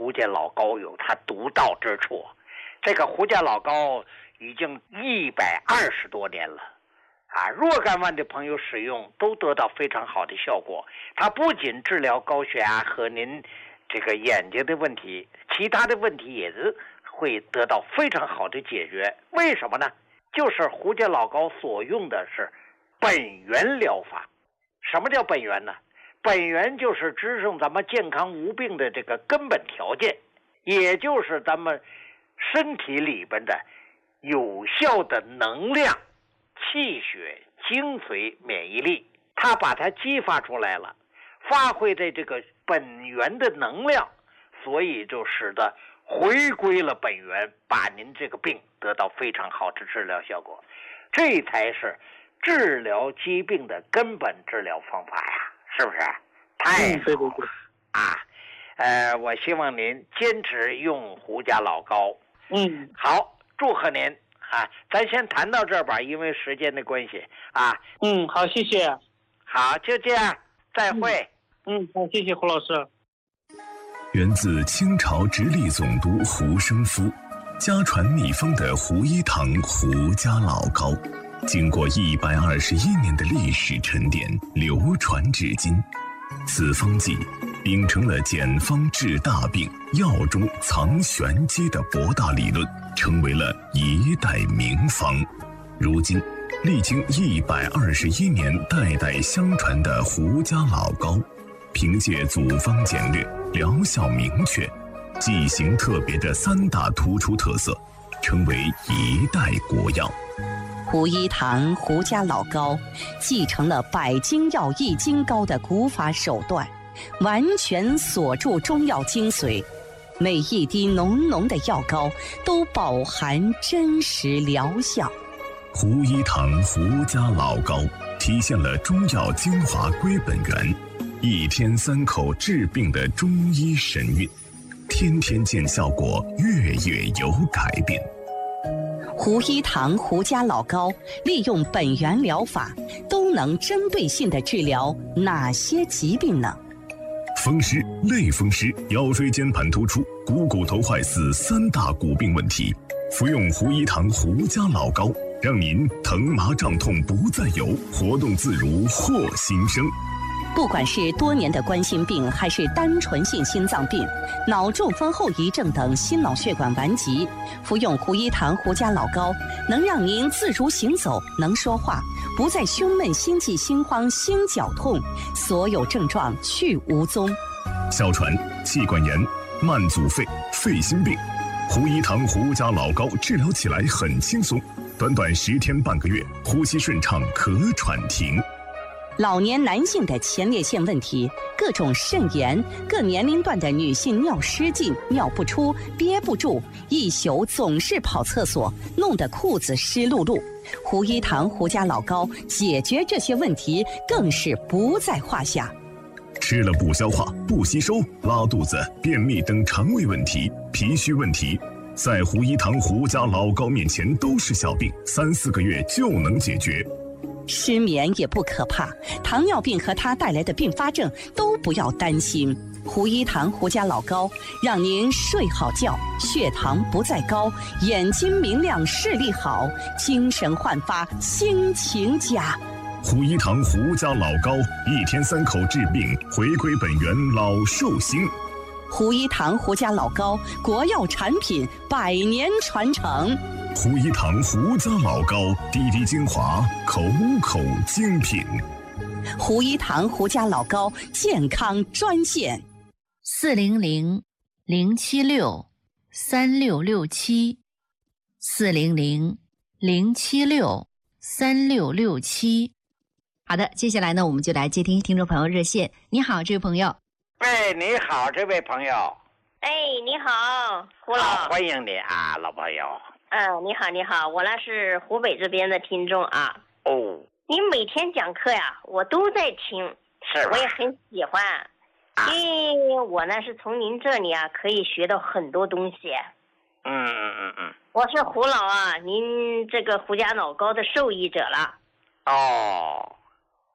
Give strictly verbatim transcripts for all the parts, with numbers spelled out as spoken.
胡家老膏有它独到之处。这个胡家老膏已经一百二十多年了啊，若干万的朋友使用都得到非常好的效果。它不仅治疗高血压和您这个眼睛的问题，其他的问题也是会得到非常好的解决。为什么呢？就是胡家老膏所用的是本源疗法。什么叫本源呢？本源就是支撑咱们健康无病的这个根本条件，也就是咱们身体里边的有效的能量、气血、精髓、免疫力，它把它激发出来了，发挥的这个本源的能量，所以就使得回归了本源，把您这个病得到非常好的治疗效果。这才是治疗疾病的根本治疗方法呀，是不是？太好了、嗯、对对对啊！呃，我希望您坚持用胡家老膏。 嗯， 好，祝贺您啊！咱先谈到这儿吧，因为时间的关系啊。 嗯，好，谢谢。 好，就这样，再会。 嗯，嗯好，谢谢胡老师。 源自清朝直隶总督胡生夫，家传秘方的胡一堂胡家老膏，经过一百二十一年的历史沉淀，流传至今。此方剂秉承了简方治大病、药中藏玄机的博大理论，成为了一代名方。如今，历经一百二十一年代代相传的胡家老膏，凭借组方简略、疗效明确、剂型特别的三大突出特色，成为一代国药。 胡一堂胡家老膏继承了百金药益精膏的古法手段，完全锁住中药精髓，每一滴浓浓的药膏都饱含真实疗效。 胡一堂胡家老膏体现了中药精华归本源，一天三口治病的中医神韵，天天见效果，月月有改变。 胡一堂胡家老膏利用本源疗法，都能针对性地治疗哪些疾病呢？ 风湿、类风湿、腰椎间盘突出、股骨头坏死三大骨病问题，服用胡一堂胡家老膏，让您疼麻胀痛不再有，活动自如获新生。 不管是多年的冠心病，还是单纯性心脏病、脑中风后遗症等心脑血管顽疾，服用胡一堂胡家老膏，能让您自如行走，能说话，不再胸闷、心悸、心慌、心绞痛，所有症状去无踪。 哮喘、气管炎、慢阻肺、肺心病，胡一堂胡家老膏治疗起来很轻松，短短十天半个月，呼吸顺畅，咳喘停。 老年男性的前列腺问题，各种肾炎，各年龄段的女性尿失禁、尿不出、憋不住，一宿总是跑厕所，弄得裤子湿漉漉。胡一堂胡家老膏解决这些问题更是不在话下。 吃了不消化、不吸收、拉肚子、便秘等肠胃问题、脾虚问题，在胡一堂胡家老膏面前都是小病，三四个月就能解决。 失眠也不可怕，糖尿病和它带来的并发症都不要担心。胡一堂胡家老膏让您睡好觉，血糖不再高，眼睛明亮，视力好，精神焕发，心情佳。 胡一堂胡家老膏，一天三口治病，回归本源，老寿星。 胡一堂胡家老膏，国药产品，百年传承。 胡一堂胡家老膏，滴滴精华，口口精品。 胡一堂胡家老膏健康专线： 四零零零七六三六六七，四零零零七六三六六七。好的，接下来呢，我们就来接听听众朋友热线。你好，这位朋友。 喂，你好，这位朋友。 哎，你好，胡老。 好，欢迎你啊，老朋友。 嗯，你好，你好，我那是湖北这边的听众啊。 哦。 你每天讲课呀，我都在听， 是吧？ 我也很喜欢，啊、因为我呢是从您这里啊可以学到很多东西。 嗯嗯嗯嗯。 我是胡老啊，您这个胡家老膏的受益者了。 哦。 自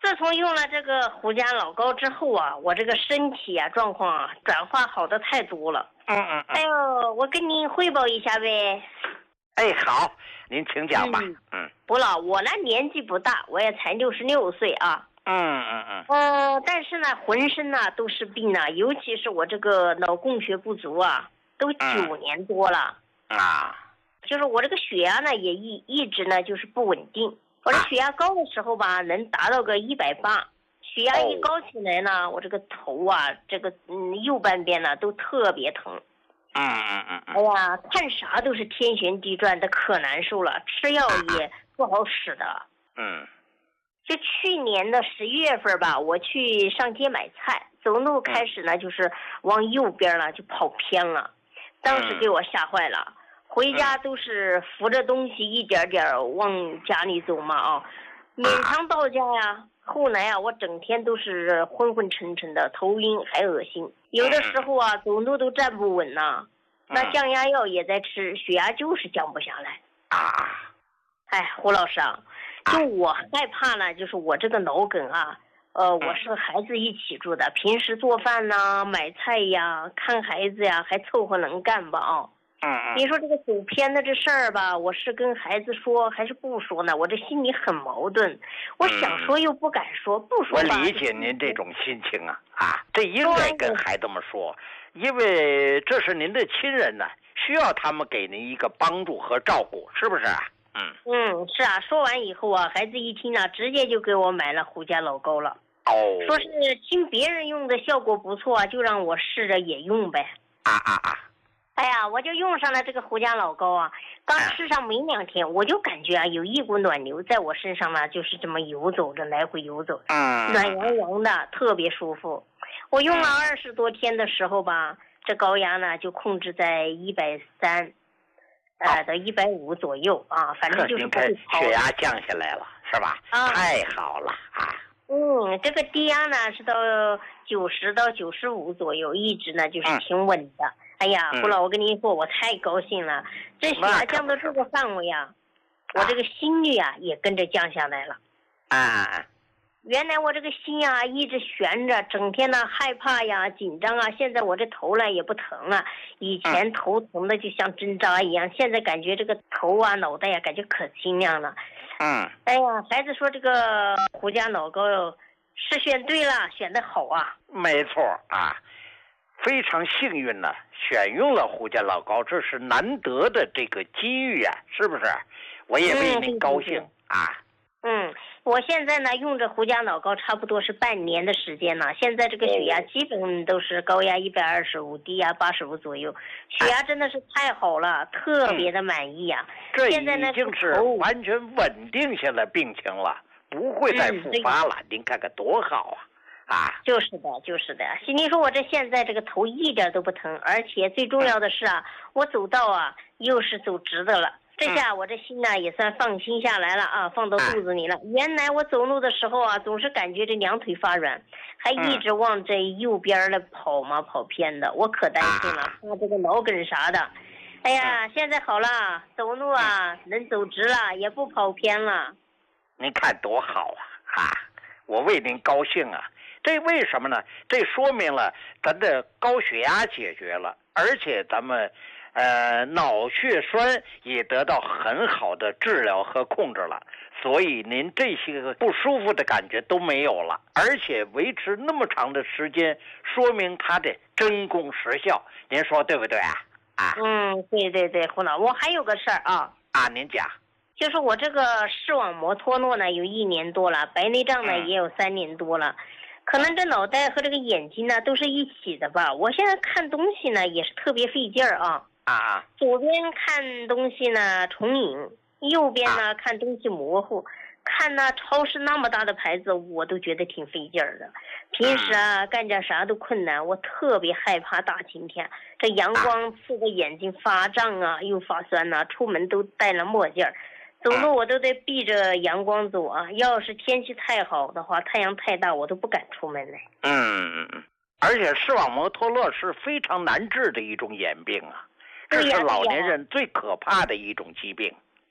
自从用了这个胡家老膏之后啊，我这个身体啊状况啊转化好的太多了。 嗯嗯嗯。 哎呦，我跟您汇报一下呗。 哎，好，您请讲吧。 嗯。 嗯不老，我呢年纪不大，我也才六十六岁啊。 嗯嗯嗯。 呃，但是呢，浑身呢都是病啊，尤其是我这个脑供血不足啊，都九年多了。 嗯、啊。 就是我这个血压呢也一一直呢就是不稳定。我这血压高的时候吧，能达到个一百八，血压一高起来呢，哦、我这个头啊，这个嗯右半边呢都特别疼。 嗯嗯嗯嗯。 哎呀，看啥都是天旋地转的，可难受了，吃药也不好使的。 嗯。 就去年的十一月份吧，我去上街买菜，走路开始呢就是往右边了，就跑偏了，当时给我吓坏了。回家都是扶着东西一点点往家里走嘛啊，勉强到家呀。后来啊，我整天都是昏昏沉沉的，头晕还恶心，有的时候啊走路都站不稳呐。那降压药也在吃，血压就是降不下来。 啊， 哎，胡老师啊，就我害怕呢，就是我这个脑梗啊，呃，我是和孩子一起住的，平时做饭呐、买菜呀、看孩子呀，还凑合能干吧啊。 嗯嗯， 你说这个走偏的这事儿吧，我是跟孩子说还是不说呢？我这心里很矛盾，我想说又不敢说，不说吧。 我理解您这种心情啊啊，这应该跟孩子们说，因为这是您的亲人呢、啊，需要他们给您一个帮助和照顾，是不是啊？嗯嗯，是啊。说完以后啊，孩子一听啊，直接就给我买了胡家老膏了。 哦， 说是听别人用的效果不错，就让我试着也用呗。 啊啊啊！ 哎呀，我就用上了这个胡家老膏啊，刚吃上没两天，我就感觉啊，有一股暖流在我身上呢，就是这么游走着，来回游走， 嗯， 暖洋洋的，特别舒服。我用了二十多天的时候吧，这高压呢就控制在一百三，呃，到一百五左右啊，反正就是不会超。 血压降下来了，是吧？ 啊， 太好了啊！ 嗯，这个低压呢是到九十到九十五左右，一直呢就是挺稳的。嗯，哎呀，胡老，我跟您说，我太高兴了，这血压降到这个范围啊，我这个心率啊也跟着降下来了。 啊， 原来我这个心啊一直悬着，整天呢害怕呀、紧张啊，现在我这头呢也不疼了，以前头疼的就像针扎一样，现在感觉这个头啊、脑袋呀、啊、感觉可清亮了。 嗯， 哎呀，孩子说这个胡家老膏是选对了，选得好啊。 没错啊。非常幸运呢，选用了胡家老膏，这是难得的这个机遇啊，是不是？我也为您高兴、嗯、啊。 嗯，我现在呢用着胡家老膏差不多是半年的时间了，现在这个血压基本都是高压一百二十五，低压八十五左右，血压真的是太好了，啊、特别的满意啊。 这现在呢已经是完全稳定下来病情了，不会再复发了。嗯、您看看多好啊！啊， 就是的，就是的。您说我这现在这个头一点都不疼，而且最重要的是啊，我走道啊又是走直的了。这下我这心呢也算放心下来了啊，放到肚子里了。原来我走路的时候啊，总是感觉这两腿发软，还一直往这右边的跑嘛，跑偏的，我可担心了，怕这个脑梗啥的。哎呀，现在好了，走路啊能走直了，也不跑偏了。 您看多好啊！啊，我为您高兴啊！这为什么呢？这说明了咱的高血压解决了，而且咱们呃脑血栓也得到很好的治疗和控制了，所以您这些个不舒服的感觉都没有了，而且维持那么长的时间，说明它的真功实效。您说对不对啊？啊， 嗯，对对对，胡老，我还有个事儿啊。 啊，您讲。 就是我这个视网膜脱落呢，有一年多了，白内障呢、嗯、也有三年多了。可能这脑袋和这个眼睛呢都是一起的吧，我现在看东西呢也是特别费劲儿啊。 啊， 左边看东西呢重影，右边呢、啊、看东西模糊，看那超市那么大的牌子我都觉得挺费劲儿的。平时啊、嗯、干点啥都困难，我特别害怕大晴天，这阳光刺得眼睛发胀啊又发酸呐、啊，出门都戴了墨镜儿。走路我都得避着阳光走啊，要是天气太好的话，太阳太大我都不敢出门来。 嗯嗯嗯，而且视网膜脱落是非常难治的一种眼病啊，这是老年人最可怕的一种疾病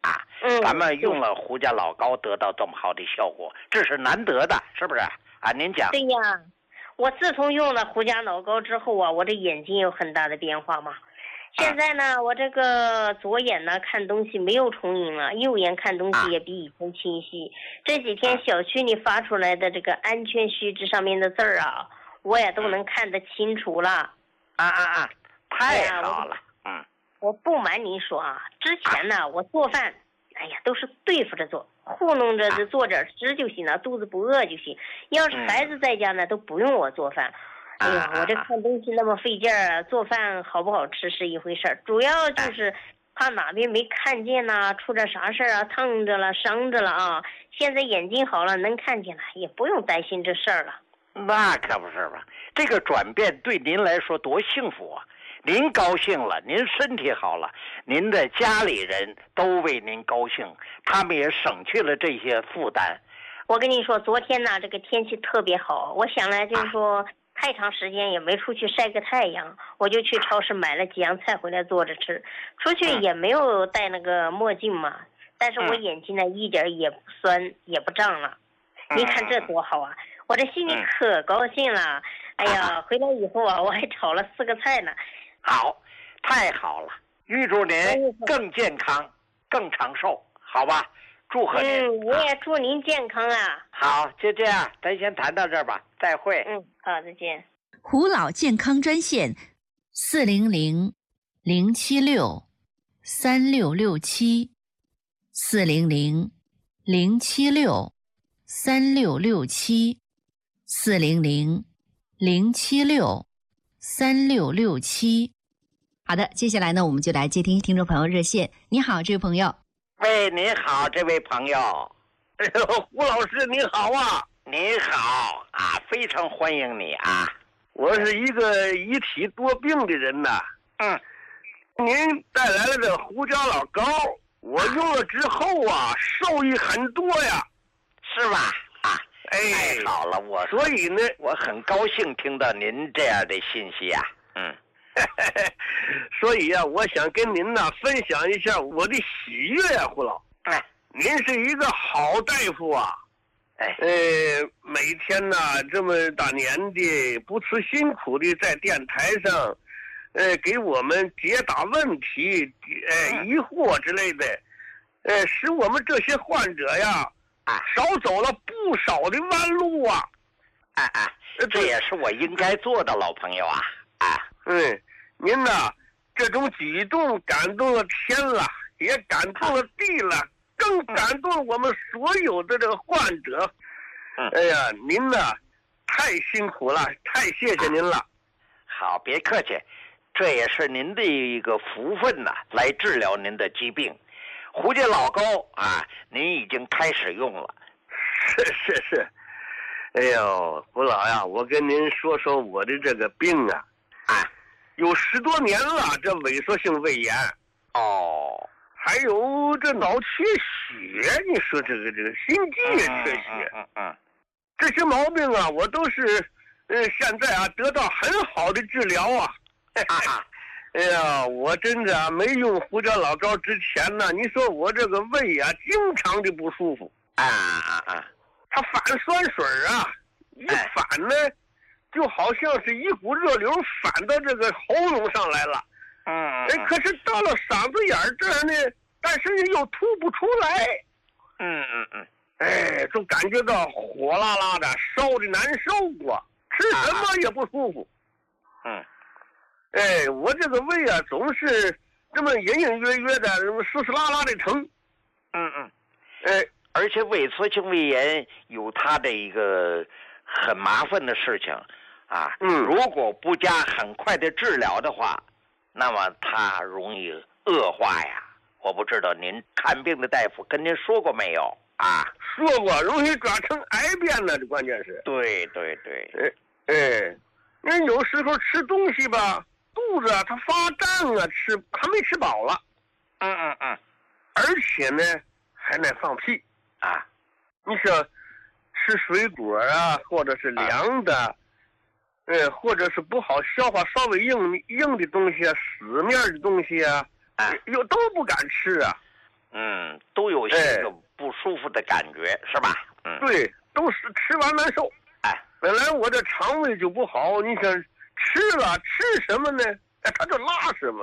啊。 嗯， 咱们用了胡家老高得到这么好的效果，这是难得的，是不是啊？您讲。 对呀，我自从用了胡家老高之后啊，我这眼睛有很大的变化嘛。现在呢，我这个左眼呢看东西没有重影了，右眼看东西也比以前清晰。这几天小区里发出来的这个安全须知上面的字儿啊，我也都能看得清楚了。 啊啊啊！太好了，嗯。 我不瞒您说啊，之前呢我做饭，哎呀都是对付着做，糊弄着就做点吃就行了，肚子不饿就行。要是孩子在家呢，都不用我做饭。哎呀，我这看东西那么费劲儿，做饭好不好吃是一回事儿，主要就是怕哪边没看见呐、啊，出点啥事儿啊，烫着了、伤着了啊。现在眼睛好了，能看见了，也不用担心这事儿了。 那可不是吧？这个转变对您来说多幸福啊！您高兴了，您身体好了，您的家里人都为您高兴，他们也省去了这些负担。 我跟你说，昨天呢，这个天气特别好，我想来就是说。啊太长时间也没出去晒个太阳，我就去超市买了几样菜回来做着吃。出去也没有戴那个墨镜嘛，但是我眼睛呢一点也不酸也不胀了。你看这多好啊！我这心里可高兴了。哎呀，回来以后啊，我还炒了四个菜呢。 好，太好了！预祝您更健康、更长寿，好吧？祝贺您。 嗯，我也祝您健康啊。 好，就这样，咱先谈到这儿吧，再会。 嗯，好，再见。 胡老健康专线：四零零零七六三六六七，四零零零七六三六六七，四零零零七六三六六七。好的，接下来呢，我们就来接听听众朋友热线。你好，这位朋友。 喂，你好，这位朋友。 哎呦，胡老师你好啊！ 你好啊，非常欢迎你啊！ 我是一个一体多病的人呐。 嗯， 您带来了这胡椒老膏，我用了之后啊，受益很多呀， 是吧？啊， 哎， 太好了，我所以呢， 我很高兴听到您这样的信息啊。嗯， 所以呀、啊，我想跟您呢分享一下我的喜悦呀、啊，胡老。 哎， 您是一个好大夫啊。 哎， 呃，每天呢这么大年的不辞辛苦的在电台上，呃，给我们解答问题，呃，疑惑之类的，呃，使我们这些患者呀， 啊， 少走了不少的弯路啊。 哎哎，这也是我应该做的，老朋友啊。啊， 嗯，您呢这种举动感动了天了，也感动了地了。更感动我们所有的这个患者。 嗯， 哎呀，您呢太辛苦了，太谢谢您了。 好，别客气，这也是您的一个福分呐、啊，来治疗您的疾病。胡家老膏啊，您已经开始用了。 是是是。哎呦，胡老呀，我跟您说说我的这个病啊， 啊， 有十多年了，这萎缩性胃炎。 哦。 还有这脑缺血，你说这个这个心肌也缺血， 嗯嗯，嗯这些毛病啊，我都是，呃，现在啊得到很好的治疗啊。 啊哎呀，我真的啊没用胡椒老膏之前呢，你说我这个胃啊经常的不舒服啊啊啊， 它反酸水啊，一反呢，就好像是一股热流反到这个喉咙上来了。 嗯， 哎，可是到了嗓子眼儿这儿呢，但是又吐不出来。 嗯嗯嗯， 哎，就感觉到火辣辣的，烧的难受啊，吃什么也不舒服。 嗯， 哎，我这个胃啊，总是这么隐隐约约的，湿湿拉拉的疼。 嗯嗯， 哎， 而且萎缩性胃炎有它的一个很麻烦的事情啊。 嗯， 如果不加很快的治疗的话。那么它容易恶化呀，我不知道您看病的大夫跟您说过没有啊？ 说过，容易转成癌变了，这关键是。 对对对， 哎哎，人有时候吃东西吧，肚子啊它发胀啊，吃还没吃饱了。 嗯嗯嗯， 而且呢还爱放屁啊。 你说吃水果啊，或者是凉的。啊呃，或者是不好消化、稍微硬硬的东西啊，死面的东西啊， 啊， 又都不敢吃啊。 嗯，都有些个不舒服的感觉，哎、是吧？嗯， 对，都是吃完难受。 哎， 本来我的肠胃就不好，你想吃了吃什么呢？哎，它就拉什么。